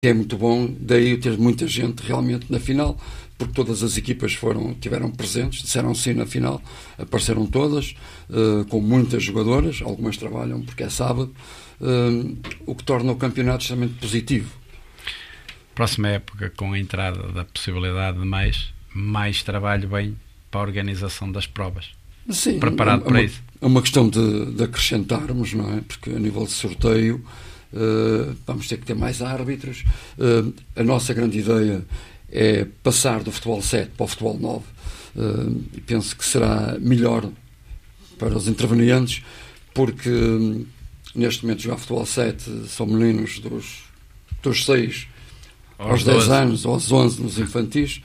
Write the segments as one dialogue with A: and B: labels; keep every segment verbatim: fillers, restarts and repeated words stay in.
A: é muito bom, daí ter muita gente realmente na final, porque todas as equipas foram, tiveram presentes, disseram sim na final, apareceram todas, uh, com muitas jogadoras, algumas trabalham porque é sábado, uh, o que torna o campeonato extremamente positivo.
B: Próxima época, com a entrada da possibilidade de mais, mais trabalho bem para a organização das provas.
A: Sim,
B: preparado
A: é,
B: para
A: uma,
B: isso.
A: É uma questão de, de acrescentarmos, não é? Porque a nível de sorteio uh, vamos ter que ter mais árbitros. Uh, a nossa grande ideia é passar do futebol sete para o futebol nove. Uh, e penso que será melhor para os intervenientes, porque uh, neste momento jogar futebol sete são meninos dos, dos seis aos dez anos, ou aos onze nos infantis.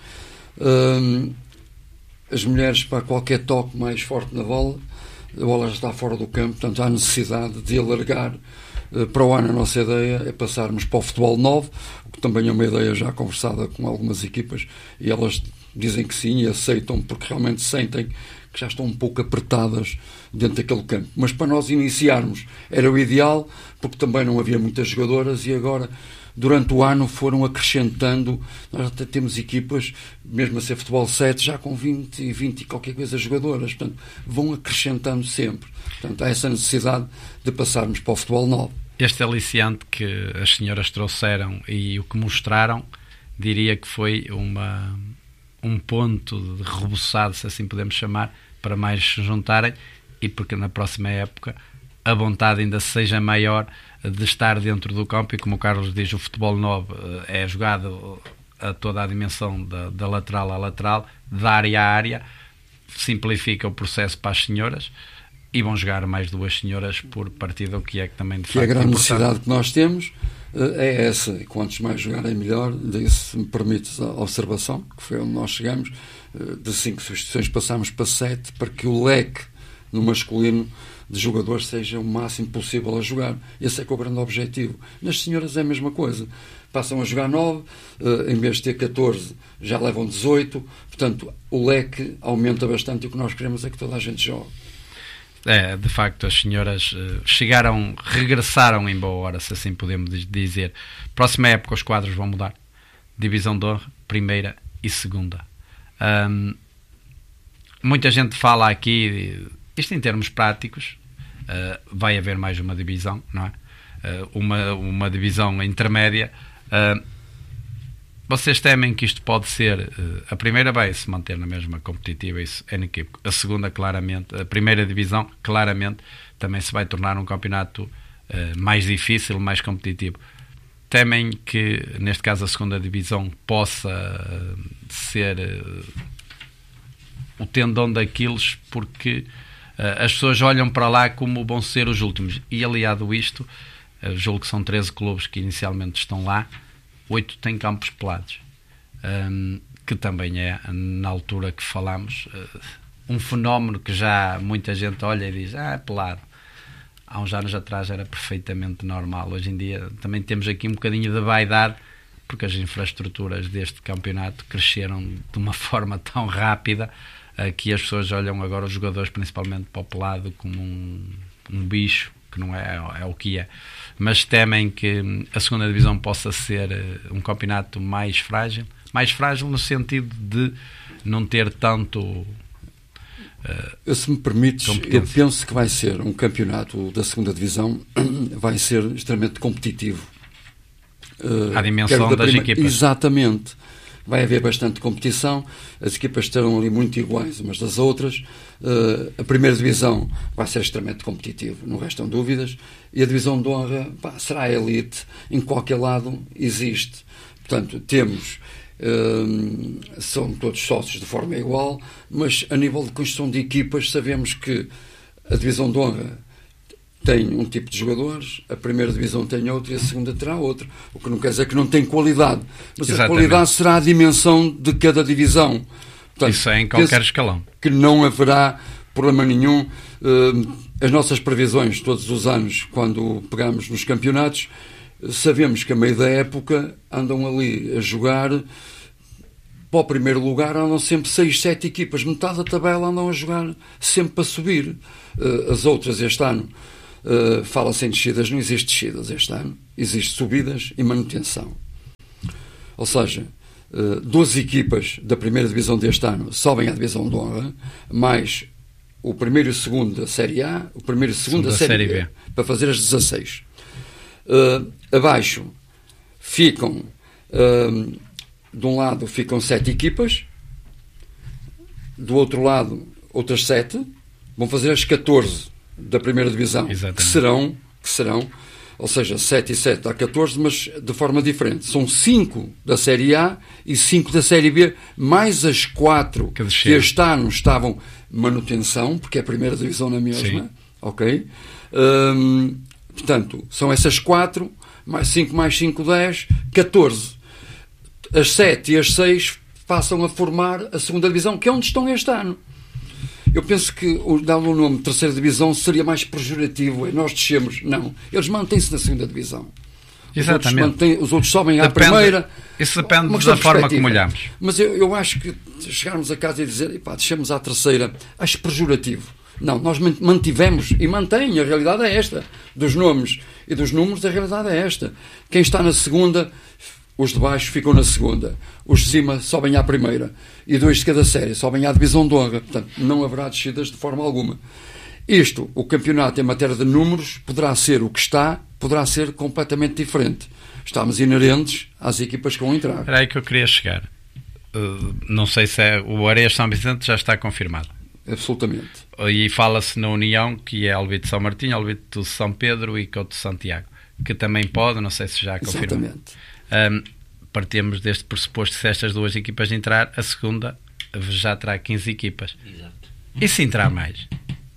A: Uh, as mulheres, para qualquer toque mais forte na bola, a bola já está fora do campo, portanto há necessidade de alargar. Uh, para o ano a nossa ideia é passarmos para o futebol nove, o que também é uma ideia já conversada com algumas equipas, e elas dizem que sim e aceitam, porque realmente sentem que já estão um pouco apertadas dentro daquele campo. Mas para nós iniciarmos era o ideal, porque também não havia muitas jogadoras, e agora durante o ano foram acrescentando. Nós até temos equipas, mesmo a ser futebol sete, já com vinte e vinte e qualquer coisa jogadoras. Portanto, vão acrescentando sempre. Portanto, há essa necessidade de passarmos para o futebol nove.
B: Este aliciante que as senhoras trouxeram e o que mostraram, diria que foi uma, um ponto de rebuçado, se assim podemos chamar, para mais se juntarem, e porque na próxima época a vontade ainda seja maior de estar dentro do campo. E como o Carlos diz, o futebol nove é jogado a toda a dimensão da, da lateral a lateral, da área a área, simplifica o processo para as senhoras, e vão jogar mais duas senhoras por partida, o que é que também de
A: que
B: facto
A: a grande
B: é
A: necessidade que nós temos é essa, e quantos mais jogarem melhor. Daí, se me permites a observação, que foi onde nós chegamos, de cinco substituições passámos para sete, para que o leque no masculino de jogadores seja o máximo possível a jogar. Esse é que é o grande objetivo. Nas senhoras é a mesma coisa, passam a jogar nove, uh, em vez de ter catorze já levam dezoito, portanto o leque aumenta bastante, e o que nós queremos é que toda a gente jogue.
B: É, de facto, as senhoras uh, chegaram, regressaram em boa hora, se assim podemos dizer. Próxima época os quadros vão mudar. Divisão de honra, primeira e segunda. Um, muita gente fala aqui, isto em termos práticos, uh, vai haver mais uma divisão, não é? Uh, uma, uma divisão intermédia. Uh, vocês temem que isto pode ser, uh, a primeira vai se manter na mesma competitiva, isso é inequívoco. A segunda, claramente, a primeira divisão, claramente, também se vai tornar um campeonato uh, mais difícil, mais competitivo. Temem que, neste caso, a segunda divisão possa uh, ser uh, o tendão daqueles, porque uh, as pessoas olham para lá como vão ser os últimos. E, aliado a isto, uh, julgo que são treze clubes que inicialmente estão lá, oito têm campos pelados, um, que também é, na altura que falamos, uh, um fenómeno que já muita gente olha e diz, ah, é pelado. Há uns anos atrás era perfeitamente normal. Hoje em dia também temos aqui um bocadinho de vaidade, porque as infraestruturas deste campeonato cresceram de uma forma tão rápida uh, que as pessoas olham agora os jogadores principalmente para o pelado como um, um bicho, que não é, é o que é. Mas temem que a segunda divisão possa ser uh, um campeonato mais frágil, mais frágil no sentido de não ter tanto...
A: Uh, se me permites, eu penso que vai ser um campeonato da segunda divisão, vai ser extremamente competitivo. Uh,
B: a dimensão
A: da
B: das
A: prima...
B: equipas.
A: Exatamente. Vai haver bastante competição, as equipas estarão ali muito iguais umas das outras. Uh, a primeira divisão vai ser extremamente competitiva, não restam dúvidas, e a divisão de honra, pá, será a elite, em qualquer lado existe. Portanto, temos... Uh, são todos sócios de forma igual, mas a nível de construção de equipas sabemos que a divisão de honra tem um tipo de jogadores, a primeira divisão tem outro e a segunda terá outro, o que não quer dizer que não tem qualidade, mas Exatamente. A qualidade será a dimensão de cada divisão. Portanto,
B: isso é em qualquer escalão,
A: que não haverá problema nenhum. Uh, as nossas previsões todos os anos, quando pegamos nos campeonatos, sabemos que a meio da época andam ali a jogar para o primeiro lugar, andam sempre seis, sete equipas, metade da tabela andam a jogar sempre para subir. Uh, as outras este ano uh, fala-se em descidas, não existe descidas este ano, existe subidas e manutenção. ou seja, doze equipas da primeira divisão deste ano sobem à divisão de honra, mais o primeiro e o segundo da Série A, o primeiro e o segundo da, da Série, série B, B, para fazer as dezasseis. Uh, abaixo ficam, uh, de um lado ficam sete equipas, do outro lado outras sete, vão fazer as catorze da primeira divisão, que serão, que serão, ou seja, sete e sete dá catorze, mas de forma diferente. São cinco da Série A e cinco da Série B, mais as quatro que, que este ano estavam manutenção, porque é a primeira divisão na mesma. Sim. Ok? Hum, portanto, são essas quatro, mais cinco, mais cinco, dez, catorze. As sete e as seis passam a formar a segunda divisão, que é onde estão este ano. Eu penso que dar-lhe o nome de terceira divisão seria mais pejorativo. Nós descemos. Não. Eles mantêm-se na segunda divisão.
B: Exatamente.
A: Os outros, mantêm, os outros sobem à
B: depende,
A: primeira.
B: Isso depende da forma como olhamos.
A: Mas eu, eu acho que chegarmos a casa e dizer, epá, descemos à terceira, acho pejorativo. Não, nós mantivemos e mantém. A realidade é esta. Dos nomes e dos números, a realidade é esta. Quem está na segunda, os de baixo ficam na segunda. Os de cima sobem à primeira. E dois de cada série sobem à divisão de honra. Portanto, não haverá descidas de forma alguma. Isto, o campeonato em matéria de números, poderá ser o que está, poderá ser completamente diferente. Estamos inerentes às equipas que vão entrar.
B: Era aí que eu queria chegar. Uh, não sei se é, o Areias São Vicente já está confirmado.
A: Absolutamente.
B: E fala-se na União, que é Alvito São Martinho, Alvito São Pedro e Couto Santiago, que também pode, não sei se já confirmado.
A: Exatamente.
B: Um, partimos deste pressuposto que se estas duas equipas entrar, a segunda já terá quinze equipas. Exato. E se entrar mais?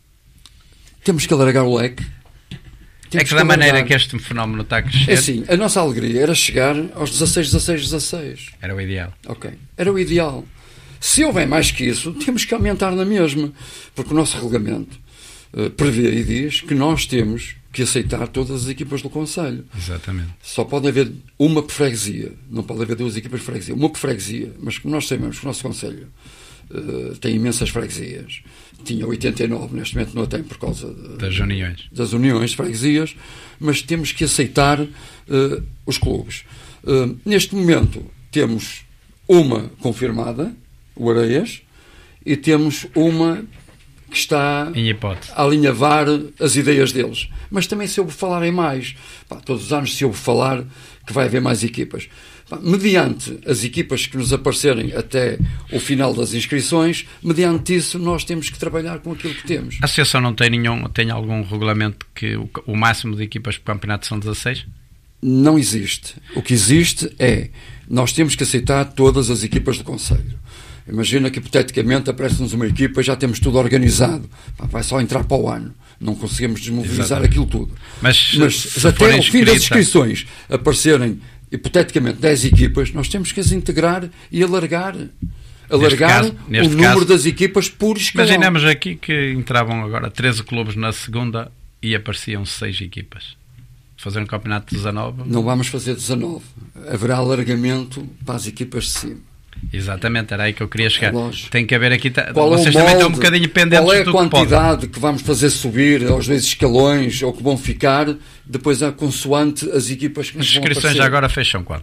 A: Temos que alargar o leque.
B: Temos é que, que da maneira alargar. Que este fenómeno está a crescer...
A: É assim, a nossa alegria era chegar aos dezasseis, dezasseis, dezasseis.
B: Era o ideal.
A: Ok, era o ideal. Se houver mais que isso, temos que aumentar na mesma, porque o nosso regulamento uh, prevê e diz que nós temos que aceitar todas as equipas do Conselho.
B: Exatamente.
A: Só pode haver uma por freguesia, não pode haver duas equipas de freguesia. Uma por freguesia, mas como nós sabemos que o nosso Conselho uh, tem imensas freguesias, tinha oitenta e nove, neste momento não a tem por causa de,
B: das uniões.
A: Das uniões de freguesias, mas temos que aceitar uh, os clubes. Uh, neste momento temos uma confirmada, o Areias, e temos uma que está a alinhavar as ideias deles. Mas também se ouve falar em mais. Pá, todos os anos se ouve falar que vai haver mais equipas. Pá, mediante as equipas que nos aparecerem até o final das inscrições, mediante isso nós temos que trabalhar com aquilo que temos.
B: A Associação não tem nenhum, tem algum regulamento que o, o máximo de equipas para o campeonato são dezasseis?
A: Não existe. O que existe é, nós temos que aceitar todas as equipas do Conselho. Imagina que, hipoteticamente, aparece-nos uma equipa e já temos tudo organizado. Pá, vai só entrar para o ano. Não conseguimos desmobilizar Exatamente. Aquilo tudo.
B: Mas,
A: Mas se até ao fim das inscrições aparecerem, hipoteticamente, dez equipas, nós temos que as integrar e alargar. Alargar
B: neste caso, neste
A: o número
B: caso,
A: das equipas por escalão.
B: Imaginemos aqui que entravam agora treze clubes na segunda e apareciam seis equipas. Fazer um campeonato de dezanove?
A: Não vamos fazer dezanove. Haverá alargamento para as equipas de cima.
B: Exatamente, era aí que eu queria chegar. É Tem que haver aqui.
A: Qual
B: Vocês
A: é o molde,
B: também estão um bocadinho pendentes
A: qual é a
B: do
A: quantidade
B: que,
A: que vamos fazer subir aos dois escalões ou que vão ficar, depois a consoante as equipas que nos
B: vão aparecer. As inscrições agora fecham quando?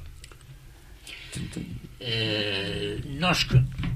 C: Uh, nós,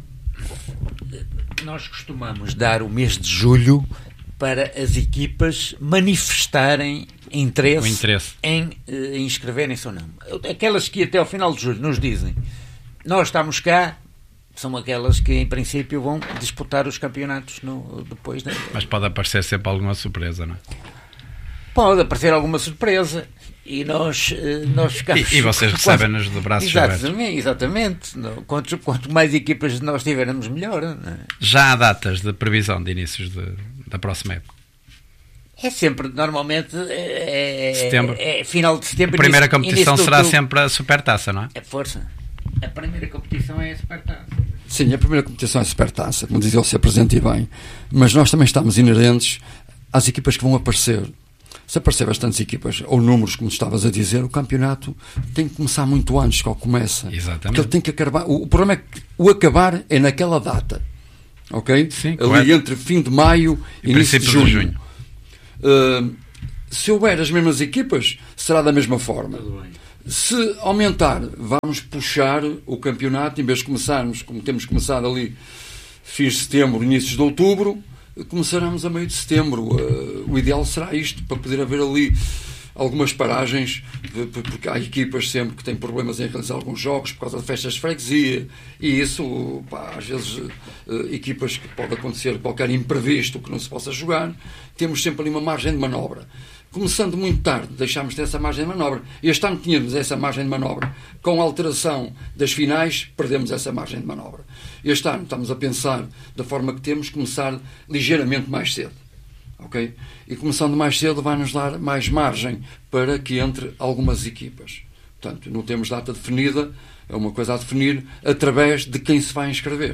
C: nós costumamos dar o mês de julho para as equipas manifestarem interesse,
B: interesse.
C: em uh, inscreverem-se ou não. Aquelas que até ao final de julho nos dizem nós estamos cá, são aquelas que em princípio vão disputar os campeonatos no, depois. Né?
B: Mas pode aparecer sempre alguma surpresa, não é?
C: Pode aparecer alguma surpresa e nós, nós ficamos...
B: E, e vocês recebem-nos de braços
C: abertos.
B: Exatamente.
C: exatamente. Quanto, quanto mais equipas nós tivermos, melhor. Não é?
B: Já há datas de previsão de inícios de, da próxima época?
C: É sempre, normalmente, é,
B: setembro.
C: é final de setembro.
B: A primeira
C: início,
B: competição
C: início
B: será
C: do,
B: sempre a Supertaça, não é?
C: É força. A primeira competição é a Supertaça.
A: Sim, a primeira competição é a Supertaça, como dizia o senhor Presidente e bem. Mas nós também estamos inerentes às equipas que vão aparecer. Se aparecer bastantes equipas, ou números, como estavas a dizer, o campeonato tem que começar muito antes que ele começa.
B: Exatamente.
A: Porque ele tem que acabar. O, o problema é que o acabar é naquela data. Ok?
B: Sim,
A: ali
B: correto.
A: Entre fim de maio e início de junho. De junho. Uh, se houver as mesmas equipas, será da mesma forma. Se aumentar, vamos puxar o campeonato, em vez de começarmos, como temos começado ali, fins de setembro, inícios de outubro, começaremos a meio de setembro. O ideal será isto, para poder haver ali algumas paragens, porque há equipas sempre que têm problemas em realizar alguns jogos por causa de festas de freguesia, e isso, pá, às vezes, equipas que pode acontecer qualquer imprevisto que não se possa jogar, temos sempre ali uma margem de manobra. Começando muito tarde, deixámos de ter essa margem de manobra. Este ano tínhamos essa margem de manobra. Com a alteração das finais, perdemos essa margem de manobra. Este ano estamos a pensar, da forma que temos, começar ligeiramente mais cedo. Okay? E começando mais cedo vai-nos dar mais margem para que entre algumas equipas. Portanto, não temos data definida, é uma coisa a definir através de quem se vai inscrever.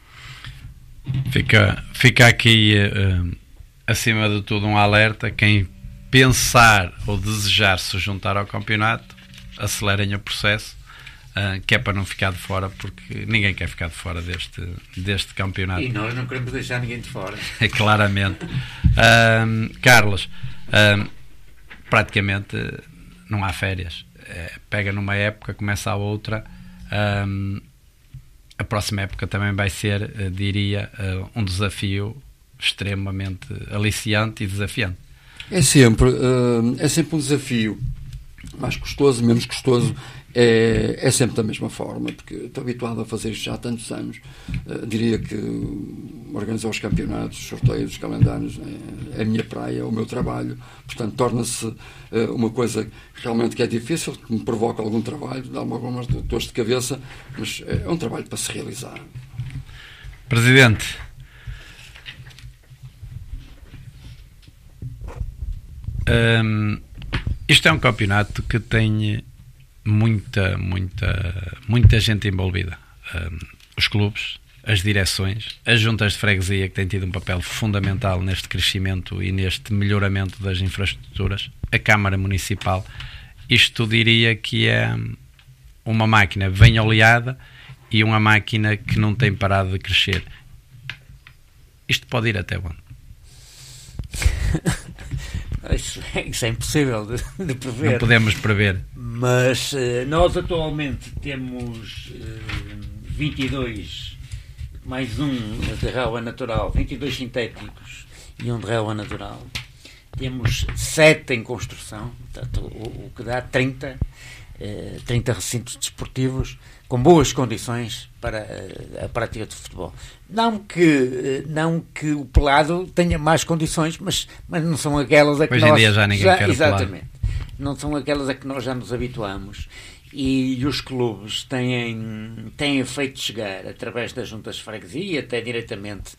B: Fica, fica aqui, uh, acima de tudo, um alerta. Quem pensar ou desejar se juntar ao campeonato, acelerem o processo, uh, que é para não ficar de fora, porque ninguém quer ficar de fora deste, deste campeonato.
C: E nós não queremos deixar ninguém de fora.
B: Claramente. Uh, Carlos, uh, praticamente não há férias. Uh, pega numa época, começa a outra. Uh, a próxima época também vai ser, uh, diria, uh, um desafio extremamente aliciante e desafiante.
A: É sempre, uh, é sempre um desafio, mais custoso, menos custoso, é, é sempre da mesma forma, porque estou habituado a fazer isto já há tantos anos. Uh, diria que organizar os campeonatos, os sorteios, os calendários é, é a minha praia, é o meu trabalho, portanto torna-se uh, uma coisa realmente que é difícil, que me provoca algum trabalho, dá algumas dores de cabeça, mas é um trabalho para se realizar.
B: Presidente, Um, isto é um campeonato que tem muita, muita, muita gente envolvida. Um, os clubes, as direções, as juntas de freguesia, que têm tido um papel fundamental neste crescimento e neste melhoramento das infraestruturas, a Câmara Municipal. Isto diria que é uma máquina bem oleada e uma máquina que não tem parado de crescer. Isto pode ir até onde?
C: Isso é, isso é impossível de, de prever.
B: Não podemos prever.
C: Mas uh, nós atualmente temos uh, vinte e dois, mais um de relva natural, vinte e dois sintéticos e um de relva natural. Temos sete em construção, portanto, o, o que dá trinta, uh, trinta recintos desportivos com boas condições para a prática de futebol. Não que, não que o pelado tenha mais condições, mas, mas não são aquelas a que
B: Hoje
C: nós...
B: Hoje em dia já ninguém
C: já,
B: quer
C: exatamente. Não são aquelas a que nós já nos habituamos. E, e os clubes têm, têm feito chegar, através das juntas de freguesia, até diretamente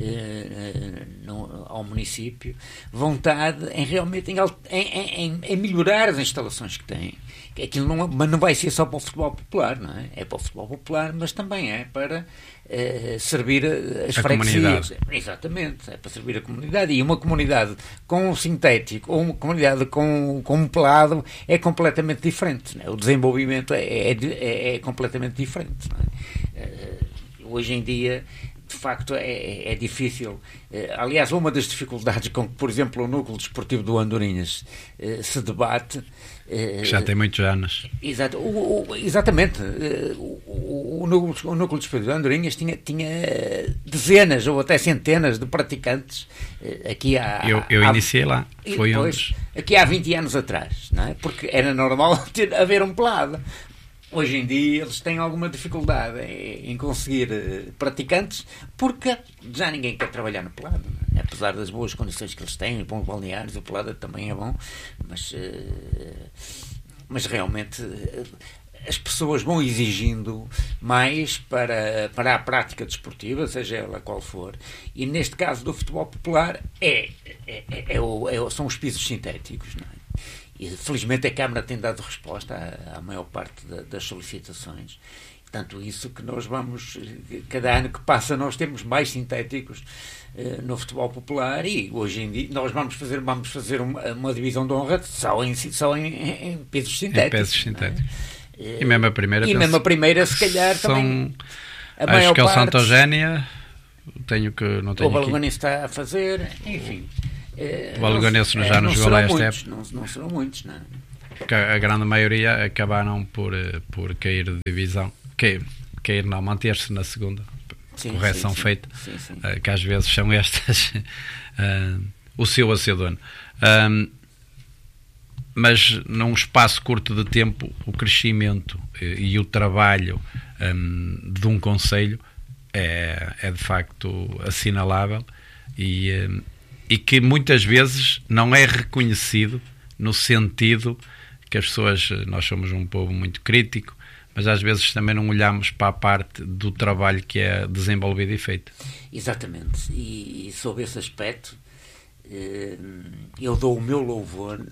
C: eh, no, ao município, vontade em realmente em, em, em, em melhorar as instalações que têm. Aquilo não, mas não vai ser só para o futebol popular, não é? É para o futebol popular, mas também é para eh, servir as
B: a
C: freguesias.
B: Comunidade.
C: Exatamente, é para servir a comunidade. E uma comunidade com um sintético ou uma comunidade com, com um pelado é completamente diferente, não é? O desenvolvimento é, é, é, é completamente diferente, não é? Uh, hoje em dia, de facto, é, é difícil. Uh, aliás, uma das dificuldades com que, por exemplo, o núcleo desportivo do Andorinhas uh, se debate.
B: Uh, Já tem muitos anos.
C: Exato, o, o, exatamente. Uh, o, o, núcleo, o núcleo desportivo do Andorinhas tinha, tinha dezenas ou até centenas de praticantes. Uh, aqui há,
B: eu eu
C: há,
B: iniciei lá. Foi
C: pois,
B: um dos...
C: Aqui há vinte anos atrás, não é? Porque era normal ter, haver um pelado. Hoje em dia eles têm alguma dificuldade em, em conseguir uh, praticantes, porque já ninguém quer trabalhar no pelado, não é? Apesar das boas condições que eles têm, bons balneários, o pelado também é bom, mas, uh, mas realmente uh, as pessoas vão exigindo mais para, para a prática desportiva, seja ela qual for, e neste caso do futebol popular é, é, é, é, o, é são os pisos sintéticos, não é? E felizmente a Câmara tem dado resposta à, à maior parte da, das solicitações. Tanto isso que nós vamos, cada ano que passa, nós temos mais sintéticos uh, no futebol popular, e hoje em dia nós vamos fazer, vamos fazer uma, uma divisão de honra só em, só em, em pesos sintéticos.
B: Em pesos sintéticos. É? E mesmo a primeira,
C: e mesmo a primeira se calhar
B: são,
C: também. A
B: acho
C: maior
B: que é o
C: parte,
B: Santa Eugénia, tenho que, não tenho
C: o Balgonense está a fazer, enfim.
B: O Balgonense já
C: não
B: nos jogou lá esta
C: muitos,
B: época.
C: Não, não serão muitos, não.
B: porque a grande maioria acabaram por, por cair de divisão, cair, cair não, manter-se na segunda, sim, correção sim, sim. feita, sim, sim. Uh, que às vezes são estas uh, o seu a ser dono. Um, mas num espaço curto de tempo o crescimento e, e o trabalho um, de um concelho é, é de facto assinalável e, um, e que muitas vezes não é reconhecido no sentido que as pessoas, nós somos um povo muito crítico, mas às vezes também não olhamos para a parte do trabalho que é desenvolvido e feito.
C: Exatamente, e, e sob esse aspecto eu dou o meu louvor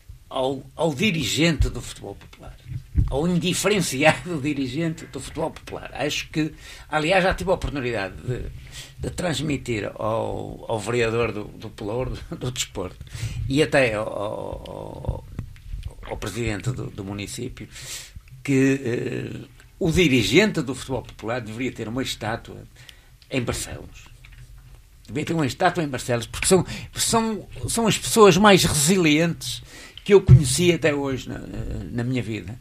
C: ao, ao dirigente do futebol popular, ao indiferenciado dirigente do futebol popular. Acho que, aliás, já tive a oportunidade de, de transmitir ao, ao vereador do, do Pelouro, do, do desporto, e até ao, ao, ao presidente do, do município, que eh, o dirigente do futebol popular deveria ter uma estátua em Barcelos. Devia ter uma estátua em Barcelos, porque são, são, são as pessoas mais resilientes que eu conheci até hoje na, na minha vida.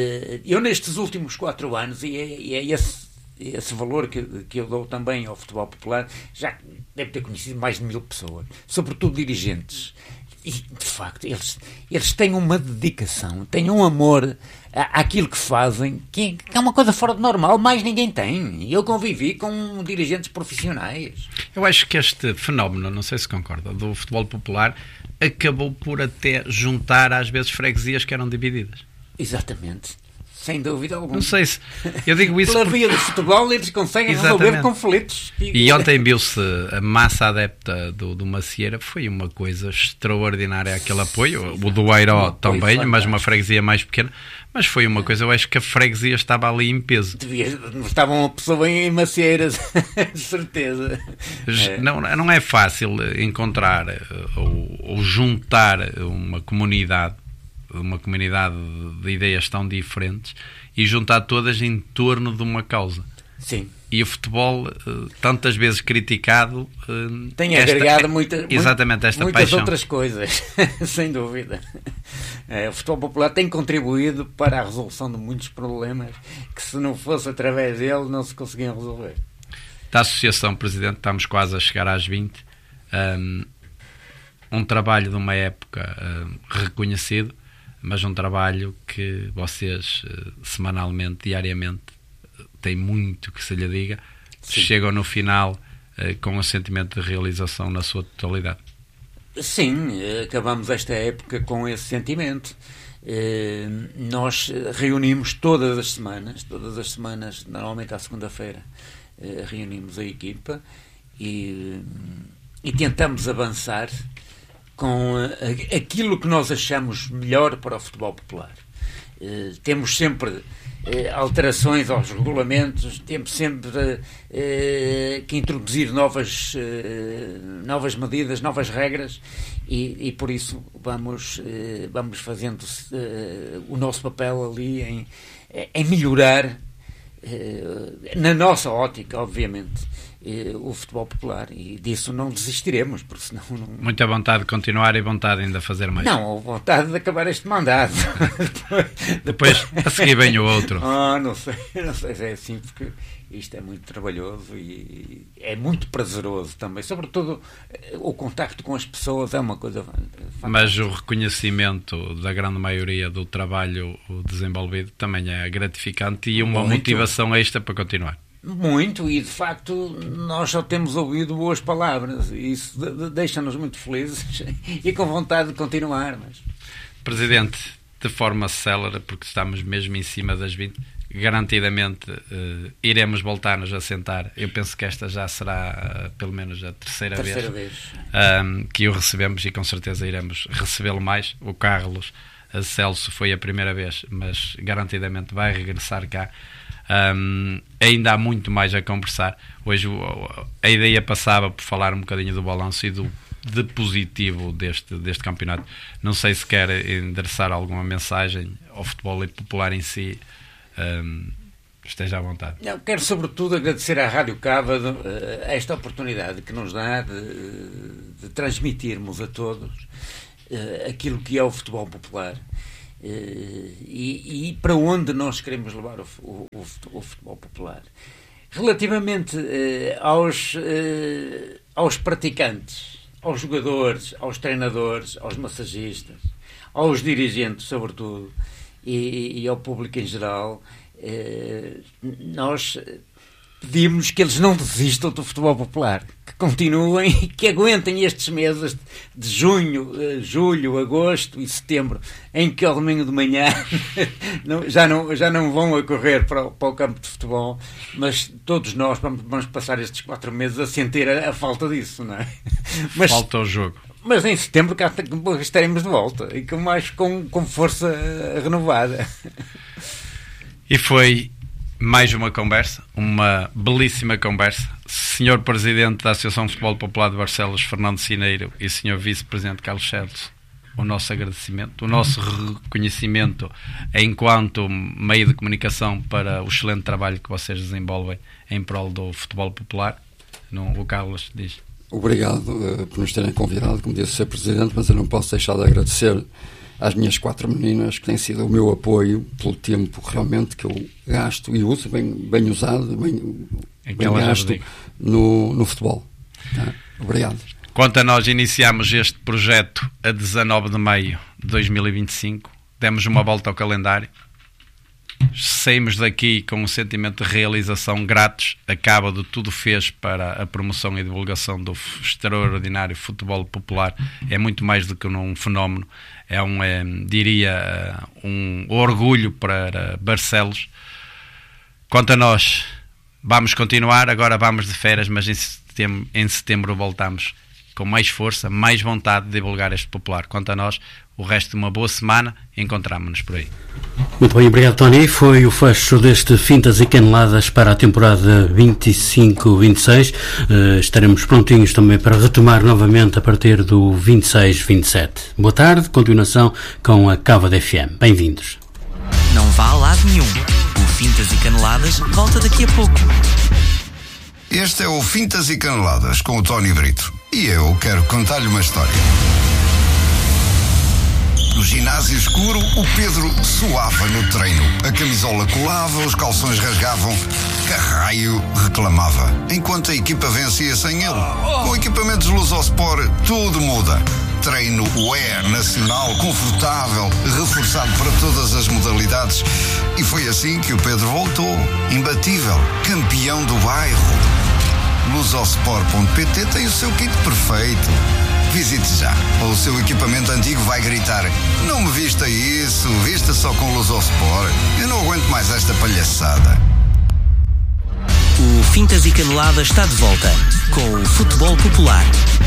C: Eu, nestes últimos quatro anos, e é, e é esse, esse valor que, que eu dou também ao futebol popular, já deve ter conhecido mais de mil pessoas, sobretudo dirigentes. E, de facto, eles, eles têm uma dedicação, têm um amor à, àquilo que fazem, que, que é uma coisa fora de normal, mais ninguém tem. Eu convivi com dirigentes profissionais.
B: Eu acho que este fenómeno, não sei se concorda, do futebol popular, acabou por até juntar às vezes freguesias que eram divididas.
C: Exatamente. Sem dúvida alguma.
B: Não sei se... Eu digo isso
C: Pela
B: porque...
C: via do futebol eles conseguem
B: Exatamente.
C: resolver conflitos.
B: E ontem viu-se a massa adepta do, do Macieira, foi uma coisa extraordinária aquele apoio. O do Airó também, mas uma freguesia mais pequena. Mas foi uma coisa, eu acho que a freguesia estava ali em peso.
C: Devia, estavam uma pessoa em Macieiras, de certeza.
B: Não, não é fácil encontrar ou, ou juntar uma comunidade, uma comunidade de ideias tão diferentes e juntar todas em torno de uma causa.
C: Sim.
B: E o futebol, tantas vezes criticado,
C: tem agregado muita,
B: exatamente esta
C: muitas
B: paixão.
C: Outras coisas, sem dúvida. É, o futebol popular tem contribuído para a resolução de muitos problemas que, se não fosse através dele, não se conseguiam resolver.
B: Da Associação, Presidente, estamos quase a chegar às vinte. Um, um trabalho de uma época um, reconhecido, mas um trabalho que vocês, uh, semanalmente, diariamente, tem muito que se lhe diga. Sim. Chegam no final uh, com um sentimento de realização na sua totalidade.
C: Sim, acabamos esta época com esse sentimento. Uh, nós reunimos todas as semanas, todas as semanas, normalmente à segunda-feira, uh, reunimos a equipa e, e tentamos avançar com uh, aquilo que nós achamos melhor para o futebol popular. Uh, temos sempre Eh, alterações aos regulamentos, temos sempre eh, que introduzir novas, eh, novas medidas, novas regras e, e por isso vamos, eh, vamos fazendo eh, o nosso papel ali em, em melhorar, eh, na nossa ótica, obviamente, eh, o futebol popular, e disso não desistiremos, porque senão não...
B: Muita vontade de continuar e vontade ainda de fazer mais.
C: Não, vontade de acabar este mandato.
B: Depois, a seguir vem o outro.
C: Ah, não sei, não sei se é assim, porque isto é muito trabalhoso e é muito prazeroso também, sobretudo o contacto com as pessoas é uma coisa fantástica.
B: Mas o reconhecimento da grande maioria do trabalho desenvolvido também é gratificante e uma muito. motivação extra para continuar.
C: Muito, e de facto nós só temos ouvido boas palavras e isso de, de, deixa-nos muito felizes e com vontade de continuar. Mas...
B: Presidente, de forma célere, porque estamos mesmo em cima das vinte, garantidamente uh, iremos voltar-nos a sentar. Eu penso que esta já será uh, pelo menos a terceira,
C: terceira
B: vez,
C: vez.
B: Um, que o recebemos e com certeza iremos recebê-lo mais. O Carlos a Celso foi a primeira vez, mas garantidamente vai regressar cá. Um, ainda há muito mais a conversar. Hoje a ideia passava por falar um bocadinho do balanço e do de positivo deste, deste campeonato. Não sei se quer endereçar alguma mensagem ao futebol popular em si. Um, esteja à vontade.
C: Eu quero sobretudo agradecer à Rádio Cava uh, esta oportunidade que nos dá de, de transmitirmos a todos uh, aquilo que é o futebol popular e, e para onde nós queremos levar o, o, o futebol popular. Relativamente aos, aos praticantes, aos jogadores, aos treinadores, aos massagistas, aos dirigentes, sobretudo, e, e ao público em geral, nós pedimos que eles não desistam do futebol popular, que continuem, que aguentem estes meses de junho, julho, agosto e setembro, em que ao domingo de manhã não, já, não, já não vão a correr para o, para o campo de futebol, mas todos nós vamos, vamos passar estes quatro meses a sentir a, a falta disso, não é? Mas,
B: falta o jogo.
C: Mas em setembro cá estaremos de volta e com, mais, com, com força renovada.
B: E foi mais uma conversa, uma belíssima conversa. senhor Presidente da Associação de Futebol Popular de Barcelos, Fernando Cineiro, e senhor Vice-Presidente Carlos Celos, o nosso agradecimento, o nosso reconhecimento enquanto meio de comunicação para o excelente trabalho que vocês desenvolvem em prol do futebol popular. Não, o Carlos diz.
A: Obrigado uh, por nos terem convidado, como disse o senhor Presidente, mas eu não posso deixar de agradecer às minhas quatro meninas, que têm sido o meu apoio pelo tempo realmente que eu gasto e uso, bem, bem usado, bem, bem gasto no, no futebol. Tá? Obrigado.
B: Quanto a nós, iniciamos este projeto a dezanove de maio de dois mil e vinte e cinco, demos uma volta ao calendário, saímos daqui com um sentimento de realização gratos. A Caba de tudo fez para a promoção e divulgação do extraordinário futebol popular. É muito mais do que um fenómeno, é um, é, diria, um orgulho para Barcelos. Quanto a nós, vamos continuar, agora vamos de férias, mas em setembro, em setembro voltamos com mais força, mais vontade de divulgar este popular. Quanto a nós, o resto de uma boa semana, encontramos-nos por aí.
D: Muito bem, obrigado, Tony. Foi o fecho deste Fintas e Caneladas para a temporada vinte e cinco vinte e seis. Uh, estaremos prontinhos também para retomar novamente a partir do vinte e seis vinte e sete. Boa tarde, continuação com a Cava da F M. Bem-vindos.
E: Não vá a lado nenhum. O Fintas e Caneladas volta daqui a pouco.
F: Este é o Fintas e Caneladas com o Tony Brito. E eu quero contar-lhe uma história. No ginásio escuro, o Pedro suava no treino. A camisola colava, os calções rasgavam. Carraio reclamava. Enquanto a equipa vencia sem ele. Com equipamentos Lusosport, tudo muda. Treino U E nacional, confortável, reforçado para todas as modalidades. E foi assim que o Pedro voltou. Imbatível, campeão do bairro. Lusosport ponto pt tem o seu kit perfeito. Visite já. O seu equipamento antigo vai gritar: não me vista isso, vista só com Lusosport. Eu não aguento mais esta palhaçada.
E: O Fintas e Caneladas está de volta com o futebol popular.